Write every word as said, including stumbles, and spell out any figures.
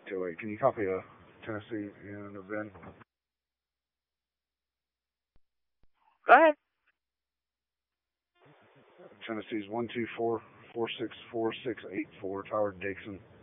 two eight. Can you copy a Tennessee and a Ben? Go ahead. Tennessee's one two four four six four six eight four. Tyler Dixon.